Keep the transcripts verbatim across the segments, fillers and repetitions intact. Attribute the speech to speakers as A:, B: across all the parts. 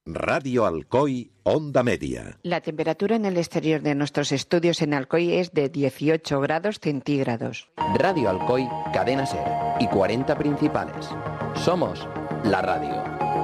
A: Radio Alcoy, Onda Media.
B: La temperatura en el exterior de nuestros estudios en Alcoy es de dieciocho grados centígrados.
C: Radio Alcoy, cadena SER y cuarenta principales. Somos la radio.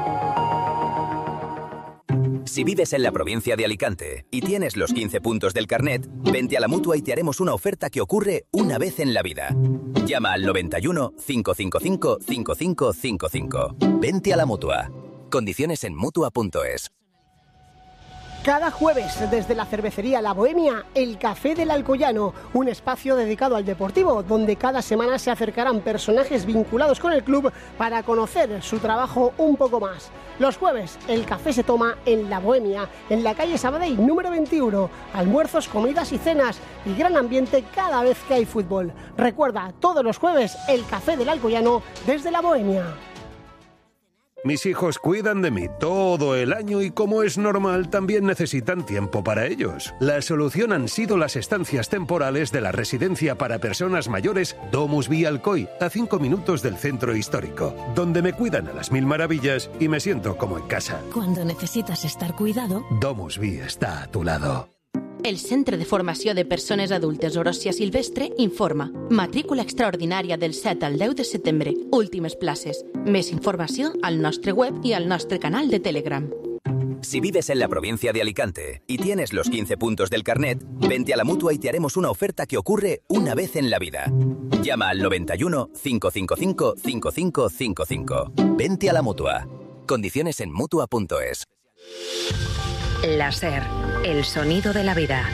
D: Si vives en la provincia de Alicante y tienes los quince puntos del carnet, vente a la Mutua y te haremos una oferta que ocurre una vez en la vida. Llama al noventa y uno, cinco cinco cinco, cinco cinco cinco cinco. Vente a la Mutua. Condiciones en Mutua punto es.
E: Cada jueves, desde la cervecería La Bohemia, el Café del Alcoyano, un espacio dedicado al deportivo, donde cada semana se acercarán personajes vinculados con el club para conocer su trabajo un poco más. Los jueves, el café se toma en La Bohemia, en la calle Sabadell, número veintiuno. Almuerzos, comidas y cenas, y gran ambiente cada vez que hay fútbol. Recuerda, todos los jueves, el Café del Alcoyano, desde La Bohemia.
F: Mis hijos cuidan de mí todo el año y, como es normal, también necesitan tiempo para ellos. La solución han sido las estancias temporales de la residencia para personas mayores Domus Vía Alcoy, a cinco minutos del centro histórico, donde me cuidan a las mil maravillas y me siento como en casa.
G: Cuando necesitas estar cuidado,
F: Domus Vía está a tu lado.
G: El Centre de Formació de Persones Adultes Oròsia Silvestre informa. Matrícula extraordinària del set al deu de setembre. Últimes places. Més informació al nostre web y al nostre canal de Telegram.
D: Si vives en la provincia de Alicante y tienes los quince puntos del carnet, vente a la Mutua y te haremos una oferta que ocurre una vez en la vida. Llama al noventa y uno, cinco cinco cinco, cinco cinco cinco cinco. Vente a la Mutua. Condiciones en Mutua punto es.
H: La SER, el sonido de la vida.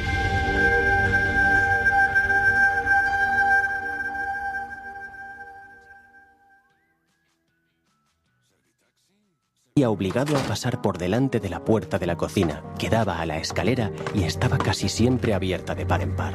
I: Y obligado a pasar por delante de la puerta de la cocina, que daba a la escalera y estaba casi siempre abierta de par en par.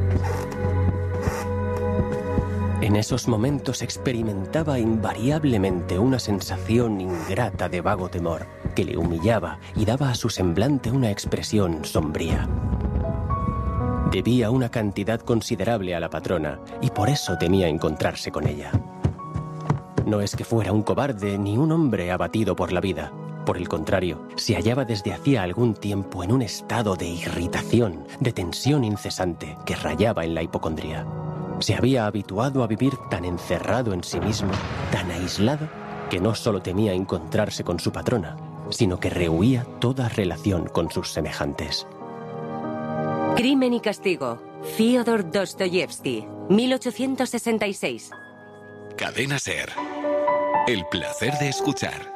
I: En esos momentos experimentaba invariablemente una sensación ingrata de vago temor que le humillaba y daba a su semblante una expresión sombría. Debía una cantidad considerable a la patrona y por eso temía encontrarse con ella. No es que fuera un cobarde ni un hombre abatido por la vida. Por el contrario, se hallaba desde hacía algún tiempo en un estado de irritación, de tensión incesante que rayaba en la hipocondría. Se había habituado a vivir tan encerrado en sí mismo, tan aislado, que no solo temía encontrarse con su patrona, sino que rehuía toda relación con sus semejantes.
H: Crimen y castigo. Fyodor Dostoyevsky, mil ochocientos sesenta y seis.
J: Cadena SER. El placer de escuchar.